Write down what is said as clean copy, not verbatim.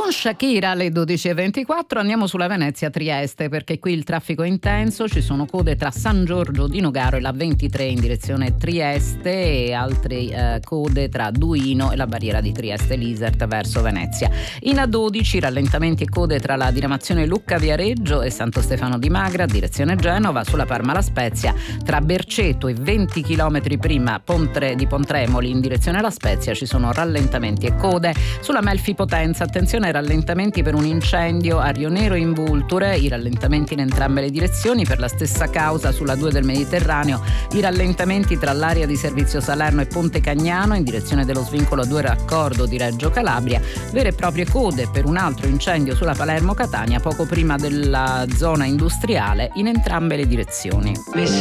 Con Shakira alle 12.24 andiamo sulla Venezia-Trieste, perché qui il traffico è intenso, ci sono code tra San Giorgio di Nogaro e la 23 in direzione Trieste e altre code tra Duino e la barriera di Trieste-Lisert verso Venezia. In A12 rallentamenti e code tra la diramazione Lucca-Viareggio e Santo Stefano di Magra direzione Genova, sulla Parma-La Spezia tra Berceto e 20 km prima di Pontremoli in direzione La Spezia ci sono rallentamenti e code. Sulla Melfi-Potenza attenzione ai rallentamenti per un incendio a Rionero in Vulture, i rallentamenti in entrambe le direzioni per la stessa causa sulla 2 del Mediterraneo, i rallentamenti tra l'area di servizio Salerno e Ponte Cagnano in direzione dello svincolo 2 raccordo di Reggio Calabria, vere e proprie code per un altro incendio sulla Palermo-Catania poco prima della zona industriale in entrambe le direzioni.